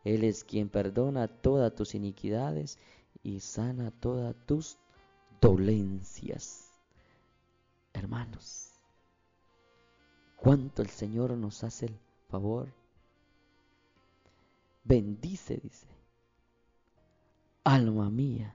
Él es quien perdona todas tus iniquidades y sana todas tus dolencias. Hermanos, cuánto el Señor nos hace el favor. Bendice, dice, alma mía,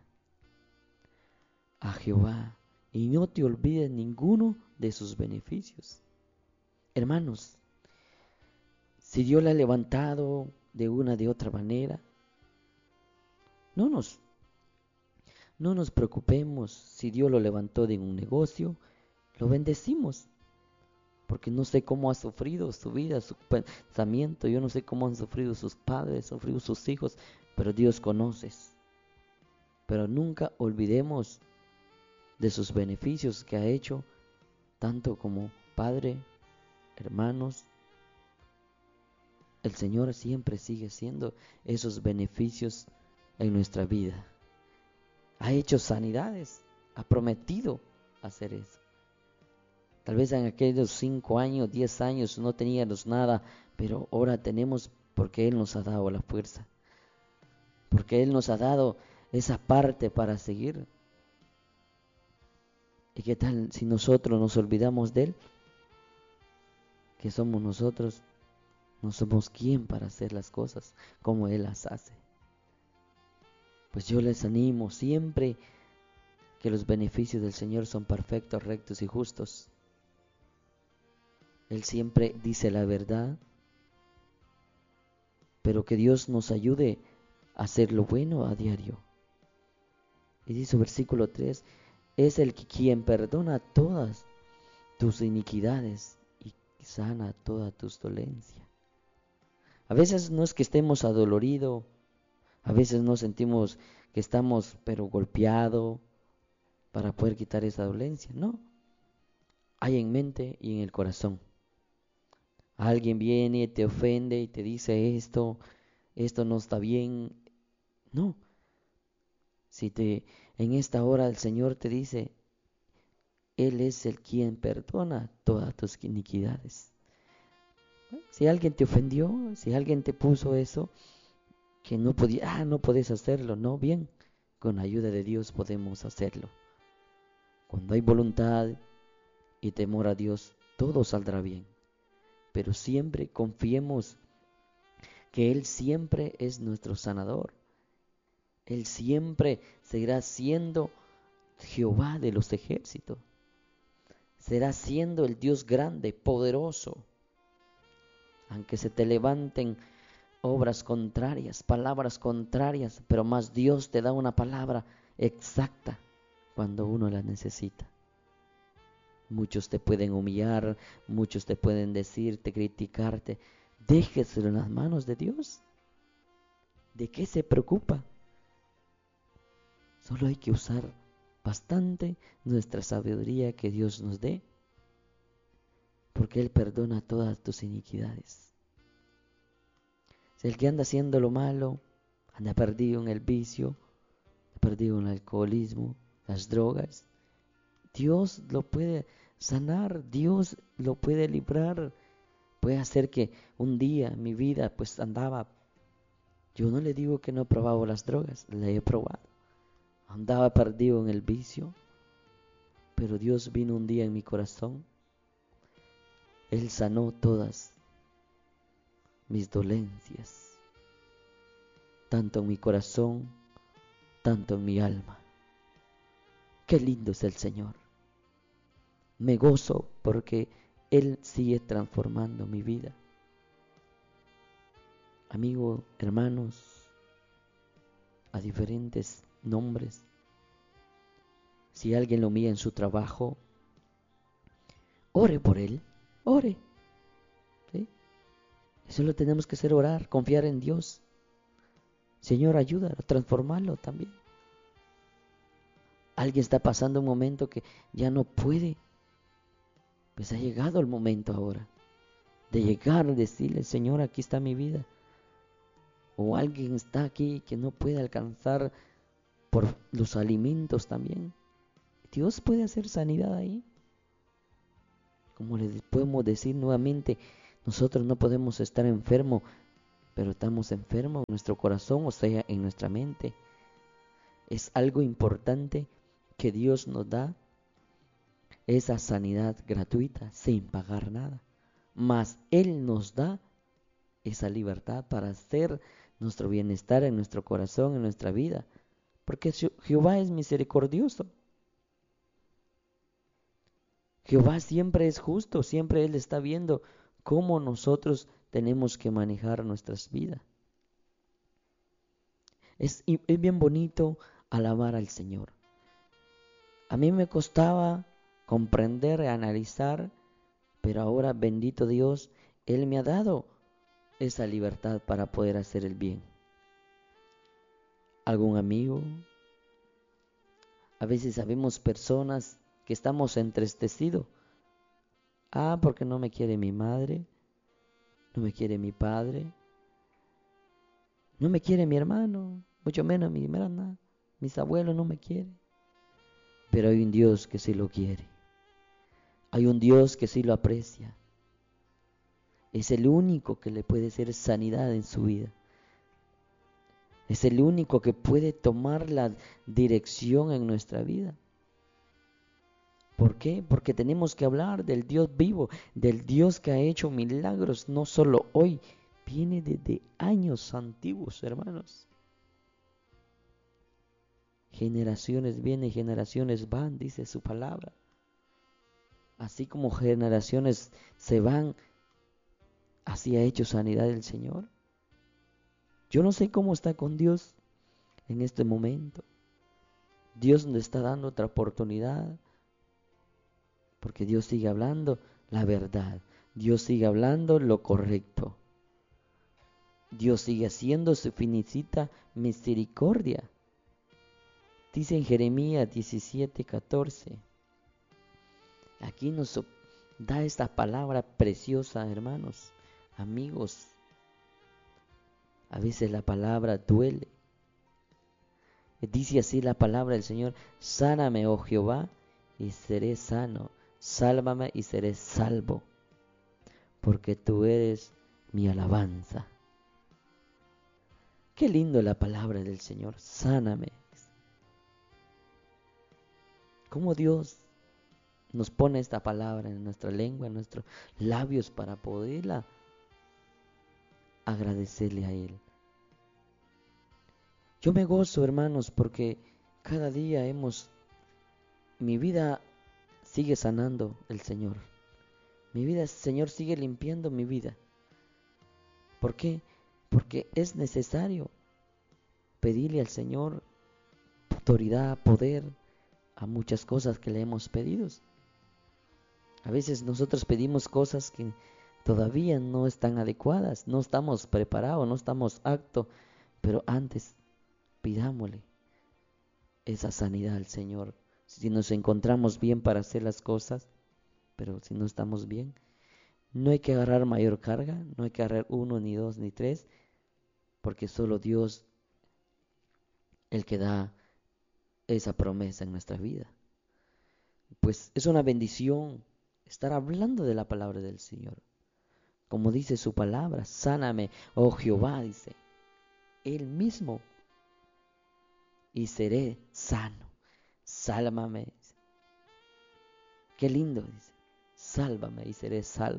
a Jehová, y no te olvides ninguno de sus beneficios. Hermanos, si Dios la ha levantado de una de otra manera, no nos, no nos preocupemos. Si Dios lo levantó de un negocio, lo bendecimos. Porque no sé cómo ha sufrido su vida, su pensamiento. Yo no sé cómo han sufrido sus padres, sufrido sus hijos, pero Dios conoce. Pero nunca olvidemos de sus beneficios que ha hecho, tanto como padre, hermanos. El Señor siempre sigue haciendo esos beneficios en nuestra vida. Ha hecho sanidades, ha prometido hacer eso. Tal vez en aquellos 5 años, 10 años no teníamos nada, pero ahora tenemos porque Él nos ha dado la fuerza. Porque Él nos ha dado esa parte para seguir. ¿Y qué tal si nosotros nos olvidamos de Él? Que somos nosotros, no somos quien para hacer las cosas como Él las hace. Pues yo les animo siempre que los beneficios del Señor son perfectos, rectos y justos. Él siempre dice la verdad, pero que Dios nos ayude a hacer lo bueno a diario. Y dice versículo 3, es el que quien perdona todas tus iniquidades y sana toda tus dolencias. A veces no es que estemos adoloridos, a veces no sentimos que estamos pero golpeados para poder quitar esa dolencia, no. Hay en mente y en el corazón. Alguien viene y te ofende y te dice esto no está bien. No. Si en esta hora el Señor te dice, Él es el quien perdona todas tus iniquidades. Si alguien te ofendió, si alguien te puso eso, que no podía, no puedes hacerlo, no, bien, con ayuda de Dios podemos hacerlo. Cuando hay voluntad y temor a Dios, todo saldrá bien. Pero siempre confiemos que Él siempre es nuestro sanador. Él siempre seguirá siendo Jehová de los ejércitos. Será siendo el Dios grande, poderoso. Aunque se te levanten obras contrarias, palabras contrarias, pero más Dios te da una palabra exacta cuando uno la necesita. Muchos te pueden humillar, muchos te pueden decirte, criticarte. Déjeselo en las manos de Dios. ¿De qué se preocupa? Solo hay que usar bastante nuestra sabiduría que Dios nos dé, porque Él perdona todas tus iniquidades. Si el que anda haciendo lo malo, anda perdido en el vicio, perdido en el alcoholismo, las drogas, Dios lo puede sanar, Dios lo puede librar. Puede hacer que un día mi vida pues andaba, yo no le digo que no he probado las drogas, la he probado. Andaba perdido en el vicio, pero Dios vino un día en mi corazón. Él sanó todas mis dolencias, tanto en mi corazón, tanto en mi alma. Qué lindo es el Señor. Me gozo porque Él sigue transformando mi vida. Amigos, hermanos, a diferentes nombres. Si alguien lo mira en su trabajo, ore por él, ore. ¿Sí? Eso lo tenemos que hacer, orar, confiar en Dios. Señor, ayúdalo, transformarlo también. Alguien está pasando un momento que ya no puede. Pues ha llegado el momento ahora de llegar y decirle, Señor, aquí está mi vida. O alguien está aquí que no puede alcanzar por los alimentos también. Dios puede hacer sanidad ahí. Como les podemos decir nuevamente, nosotros no podemos estar enfermos pero estamos enfermos en nuestro corazón, o sea, en nuestra mente. Es algo importante que Dios nos da esa sanidad gratuita sin pagar nada. Mas Él nos da esa libertad para hacer nuestro bienestar en nuestro corazón, en nuestra vida. Porque Jehová es misericordioso. Jehová siempre es justo, siempre Él está viendo cómo nosotros tenemos que manejar nuestras vidas. Es bien bonito alabar al Señor. A mí me costaba comprender y analizar, pero ahora, bendito Dios, Él me ha dado esa libertad para poder hacer el bien. ¿Algún amigo? A veces sabemos personas que estamos entristecidos. Porque no me quiere mi madre, no me quiere mi padre, no me quiere mi hermano, mucho menos mi hermana, mis abuelos no me quieren. Pero hay un Dios que sí lo quiere. Hay un Dios que sí lo aprecia. Es el único que le puede hacer sanidad en su vida. Es el único que puede tomar la dirección en nuestra vida. ¿Por qué? Porque tenemos que hablar del Dios vivo, del Dios que ha hecho milagros, no solo hoy, viene desde años antiguos, hermanos. Generaciones vienen, generaciones van, dice su palabra. Así como generaciones se van, así ha hecho sanidad el Señor. Yo no sé cómo está con Dios en este momento. Dios nos está dando otra oportunidad, porque Dios sigue hablando la verdad. Dios sigue hablando lo correcto. Dios sigue haciendo su infinita misericordia. Dice en Jeremías 17:14. Aquí nos da esta palabra preciosa, hermanos, amigos. A veces la palabra duele. Dice así la palabra del Señor: sáname, oh Jehová, y seré sano. Sálvame y seré salvo, porque tú eres mi alabanza. Qué lindo la palabra del Señor, sáname. Cómo Dios nos pone esta palabra en nuestra lengua, en nuestros labios, para poderla agradecerle a Él. Yo me gozo, hermanos, porque cada día mi vida sigue sanando el Señor. Mi vida, el Señor sigue limpiando mi vida. ¿Por qué? Porque es necesario pedirle al Señor autoridad, poder a muchas cosas que le hemos pedido. A veces nosotros pedimos cosas que todavía no están adecuadas, no estamos preparados, no estamos aptos, pero antes pidámosle esa sanidad al Señor. Si nos encontramos bien para hacer las cosas, pero si no estamos bien, no hay que agarrar mayor carga, no hay que agarrar 1, ni 2, ni 3, porque solo Dios el que da esa promesa en nuestra vida. Pues es una bendición estar hablando de la palabra del Señor. Como dice su palabra, sáname, oh Jehová, dice, Él mismo, y seré sano. Sálvame. Qué lindo, dice, sálvame y seré salvo.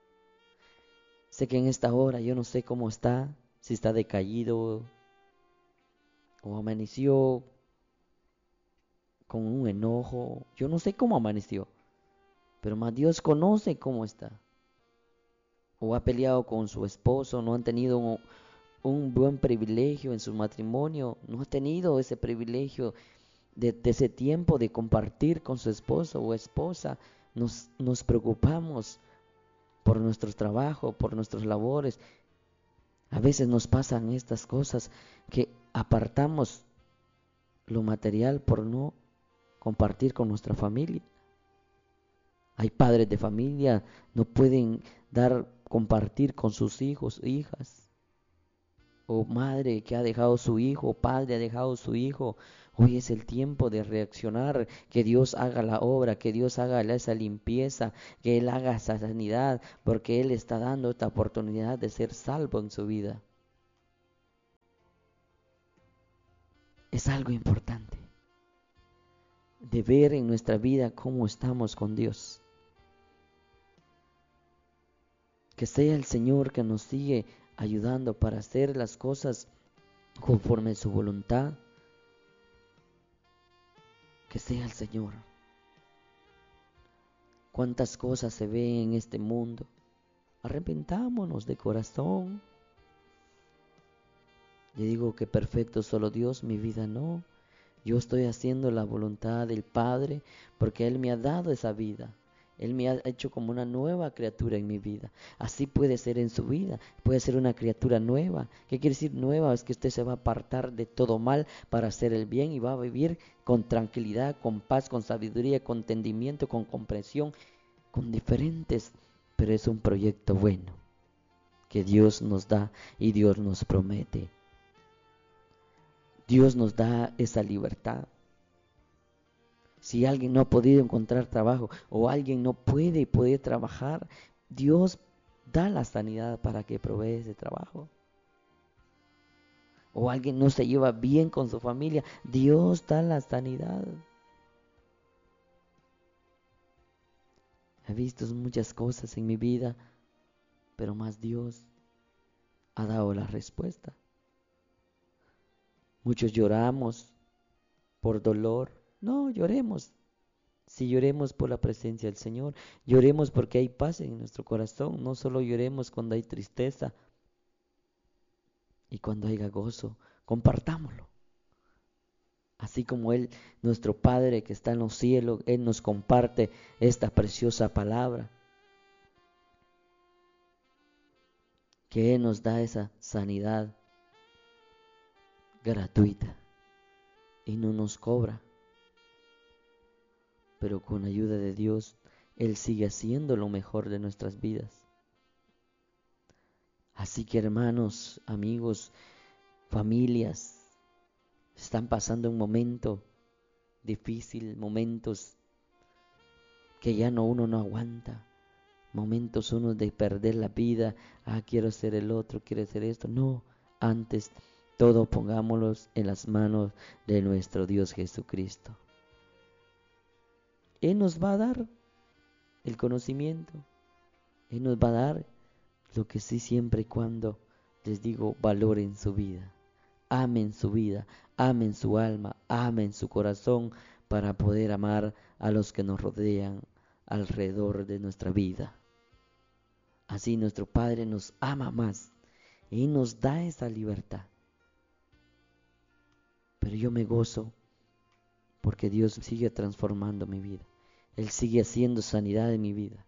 Sé que en esta hora yo no sé cómo está, si está decaído o amaneció con un enojo. Yo no sé cómo amaneció, pero más Dios conoce cómo está. O ha peleado con su esposo, no han tenido un buen privilegio en su matrimonio, no ha tenido ese privilegio de ese tiempo de compartir con su esposo o esposa. Nos preocupamos por nuestro trabajo, por nuestras labores. A veces nos pasan estas cosas que apartamos lo material por no compartir con nuestra familia. Hay padres de familia, no pueden compartir con sus hijos, hijas. O madre que ha dejado su hijo, padre ha dejado su hijo. Hoy es el tiempo de reaccionar, que Dios haga la obra, que Dios haga esa limpieza, que Él haga esa sanidad, porque Él está dando esta oportunidad de ser salvo en su vida. es algo importante de ver en nuestra vida cómo estamos con Dios. Que sea el Señor que nos sigue ayudando para hacer las cosas conforme a su voluntad. Que sea el Señor. Cuántas cosas se ven en este mundo. Arrepentámonos de corazón. Yo digo que perfecto solo Dios, mi vida no. Yo estoy haciendo la voluntad del Padre porque Él me ha dado esa vida. Él me ha hecho como una nueva criatura en mi vida. Así puede ser en su vida. Puede ser una criatura nueva. ¿Qué quiere decir nueva? Es que usted se va a apartar de todo mal para hacer el bien y va a vivir con tranquilidad, con paz, con sabiduría, con entendimiento, con comprensión, con diferentes. Pero es un proyecto bueno que Dios nos da y Dios nos promete. Dios nos da esa libertad. Si alguien no ha podido encontrar trabajo o alguien no puede trabajar, Dios da la sanidad para que provee ese trabajo. O alguien no se lleva bien con su familia, Dios da la sanidad. He visto muchas cosas en mi vida, pero más Dios ha dado la respuesta. Muchos lloramos por dolor. No, lloremos. Si lloremos por la presencia del Señor, lloremos porque hay paz en nuestro corazón. No solo lloremos cuando hay tristeza y cuando haya gozo, compartámoslo. Así como Él, nuestro Padre que está en los cielos, Él nos comparte esta preciosa palabra. Que Él nos da esa sanidad gratuita y no nos cobra. Pero con ayuda de Dios, Él sigue haciendo lo mejor de nuestras vidas. Así que hermanos, amigos, familias, están pasando un momento difícil, momentos que ya uno no aguanta, momentos uno de perder la vida, quiero ser el otro, quiero ser esto. No, antes todo pongámoslos en las manos de nuestro Dios Jesucristo. Él nos va a dar el conocimiento, Él nos va a dar lo que sí, siempre y cuando, les digo, valoren su vida, amen su vida, amen su alma, amen su corazón para poder amar a los que nos rodean alrededor de nuestra vida. Así nuestro Padre nos ama más y nos da esa libertad. Pero yo me gozo porque Dios sigue transformando mi vida. Él sigue haciendo sanidad en mi vida.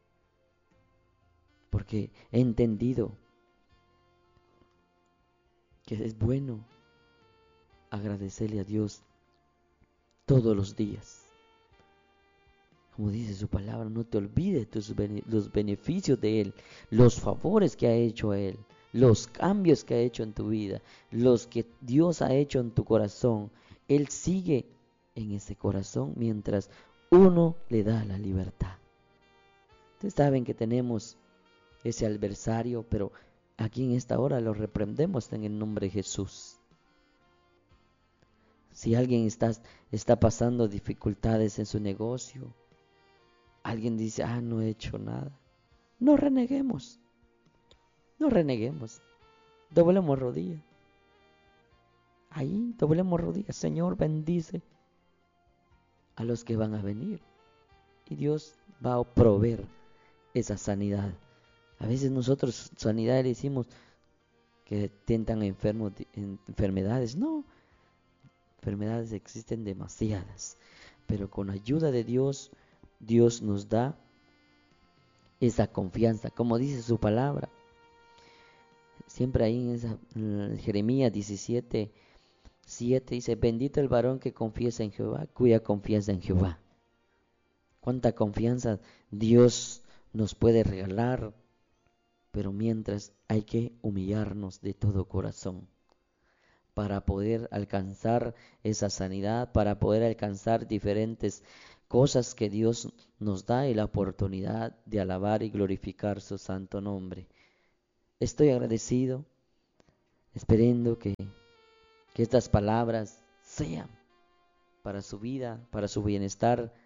Porque he entendido que es bueno agradecerle a Dios todos los días. Como dice su palabra, no te olvides los beneficios de Él, los favores que ha hecho a Él, los cambios que ha hecho en tu vida, los que Dios ha hecho en tu corazón. Él sigue en ese corazón mientras uno le da la libertad. Ustedes saben que tenemos ese adversario, pero aquí en esta hora lo reprendemos en el nombre de Jesús. Si alguien está pasando dificultades en su negocio, alguien dice, no he hecho nada, no reneguemos, doblemos rodillas. Ahí doblemos rodillas. Señor, bendice a los que van a venir y Dios va a proveer esa sanidad. A veces nosotros sanidad le decimos que tentan enfermedades. No, enfermedades existen demasiadas, pero con ayuda de Dios, Dios nos da esa confianza, como dice su palabra. Siempre ahí en Jeremías 17:7 dice, bendito el varón que confiesa en Jehová, cuya confianza en Jehová. Cuánta confianza Dios nos puede regalar, pero mientras hay que humillarnos de todo corazón para poder alcanzar esa sanidad, para poder alcanzar diferentes cosas que Dios nos da y la oportunidad de alabar y glorificar su santo nombre. Estoy agradecido, esperando que estas palabras sea para su vida, para su bienestar